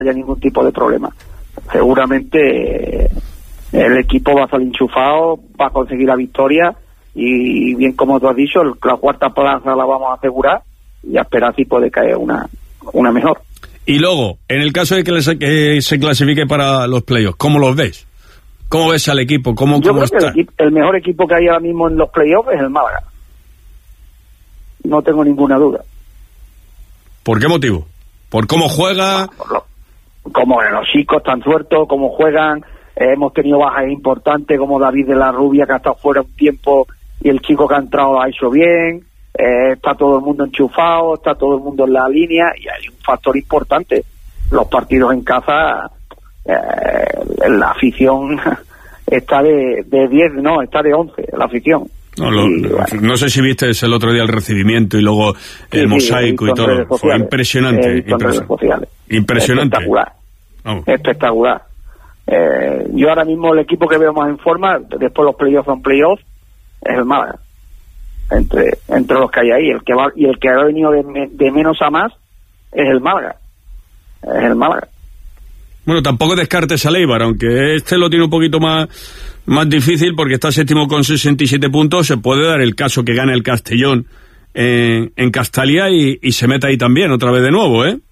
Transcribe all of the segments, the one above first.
haya ningún tipo de problema. Seguramente el equipo va a salir enchufado, va a conseguir la victoria y bien como tú has dicho, la cuarta plaza la vamos a asegurar y a esperar si puede caer una mejor. Y luego, en el caso de que se clasifique para los playoffs, ¿cómo los ves? ¿Cómo ves al equipo? ¿Cómo está? El mejor equipo que hay ahora mismo en los playoffs es el Málaga. No tengo ninguna duda. ¿Por qué motivo? ¿Por cómo juega? Como los chicos están sueltos, cómo juegan. Hemos tenido bajas importantes como David de la Rubia, que ha estado fuera un tiempo, y el chico que ha entrado ha hecho bien. Está todo el mundo enchufado, está todo el mundo en la línea, y hay un factor importante: los partidos en casa, la afición está de 10, no, está de 11 la afición. No sé si viste el otro día el recibimiento y luego el mosaico y todo. Fue impresionante. Impresionante. Espectacular. Espectacular. Yo ahora mismo el equipo que veo más en forma, después los playoffs son playoffs, es el Málaga. Entre los que hay ahí, el que ha venido de menos a más es el Málaga. Bueno, tampoco descartes a Eibar, aunque este lo tiene un poquito más difícil porque está séptimo con 67 puntos. Se puede dar el caso que gane el Castellón en Castalia y se meta ahí también otra vez de nuevo, ¿eh?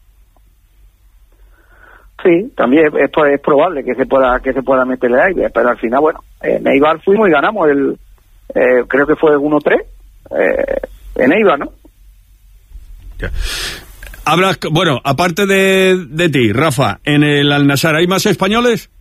Sí, también es probable que se pueda meterle ahí, pero al final, bueno, en Eibar fuimos y ganamos creo que fue 1-3 en Eibar, ¿no? Ya. Hablas, bueno, aparte de ti, Rafa, en el Al-Nassr, ¿hay más españoles?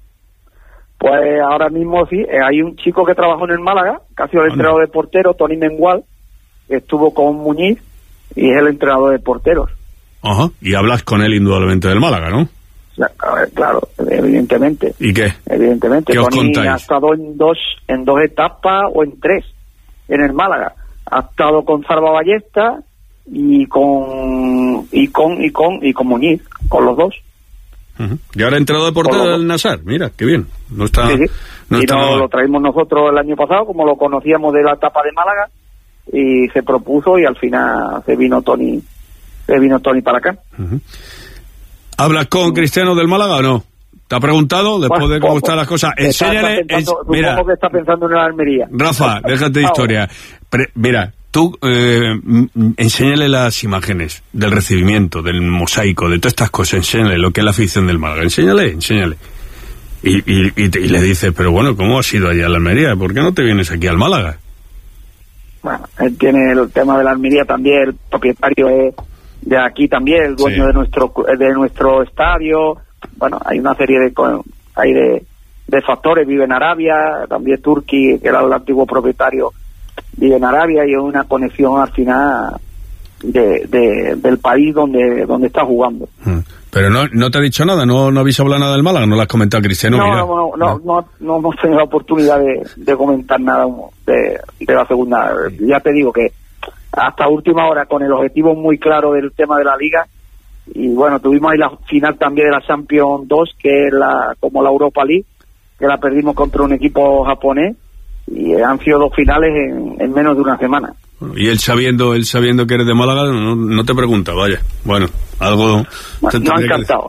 Pues ahora mismo sí, hay un chico que trabajó en el Málaga, que ha sido el entrenador de porteros, Tony Mengual, que estuvo con Muñiz y es el entrenador de porteros. Ajá, y hablas con él indudablemente del Málaga, ¿no? Claro, evidentemente. ¿Y qué? Evidentemente. ¿Qué os Tony contáis? ha estado en dos etapas o en 3 en el Málaga. Ha estado con Salva Ballesta y con Muñiz, con los dos. Uh-huh. Y ahora entrenador de portero del Al-Nassr, mira, qué bien. No está. Sí. Lo traímos nosotros el año pasado, como lo conocíamos de la etapa de Málaga, y se propuso y al final se vino Tony para acá. Uh-huh. ¿Hablas con Cristiano del Málaga o no? ¿Te ha preguntado después de cómo están las cosas? Enséñale. Supongo que está pensando en la Almería. Rafa, déjate de historia. Mira, tú enséñale las imágenes del recibimiento, del mosaico, de todas estas cosas. Enséñale lo que es la afición del Málaga. Enséñale. Y le dices, pero bueno, ¿cómo has ido allá a la Almería? ¿Por qué no te vienes aquí al Málaga? Bueno, él tiene el tema de la Almería también, el propietario es de aquí también, el dueño de nuestro estadio. Bueno, hay una serie de factores. Vive en Arabia, también Turki, que era el antiguo propietario, vive en Arabia, y es una conexión al final del país donde está jugando. Pero no te ha dicho nada, no habéis hablado nada del Málaga, no lo has comentado a Cristiano. No hemos tenido la oportunidad de comentar nada de la segunda. Ya te digo que hasta última hora, con el objetivo muy claro del tema de la Liga, y bueno, tuvimos ahí la final también de la Champions 2, que es como la Europa League, que la perdimos contra un equipo japonés, y han sido 2 finales en menos de una semana. Y él sabiendo que eres de Málaga, no te pregunta, vaya. Bueno, algo... No ha encantado,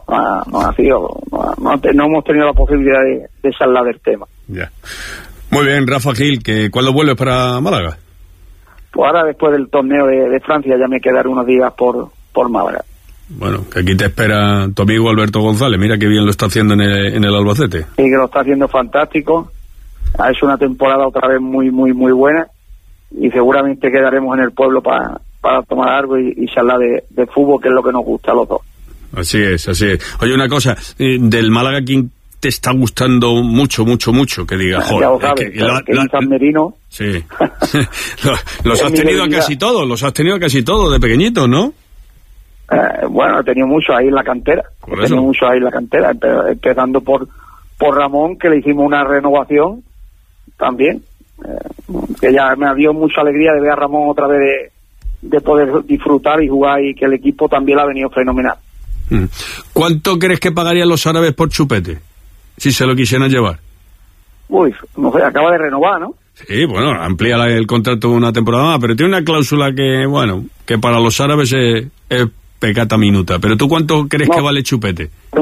no hemos tenido la posibilidad de charlar del tema. Ya. Muy bien, Rafa Gil, ¿cuándo vuelves para Málaga? Pues ahora, después del torneo de Francia, ya me quedaré unos días por Málaga. Bueno, que aquí te espera tu amigo Alberto González. Mira qué bien lo está haciendo en el Albacete. Sí, que lo está haciendo fantástico. Ha hecho una temporada otra vez muy, muy, muy buena. Y seguramente quedaremos en el pueblo para tomar algo y charlar de fútbol, que es lo que nos gusta a los dos. Así es. Oye, una cosa, del Málaga, ¿quién te está gustando mucho, que diga, joder? Ya lo sabes, que San Merino. Sí. los has tenido casi todos de pequeñitos, ¿no? Bueno, he tenido muchos ahí en la cantera. Empezando por Ramón, que le hicimos una renovación también. Que ya me dio mucha alegría de ver a Ramón otra vez, de poder disfrutar y jugar, y que el equipo también le ha venido fenomenal. ¿Cuánto crees que pagarían los árabes por Chupete si se lo quisieran llevar? Uy, no sé, acaba de renovar, ¿no? Sí, bueno, amplía el contrato una temporada más, pero tiene una cláusula que para los árabes es peccata minuta. Pero ¿tú cuánto crees que vale Chupete?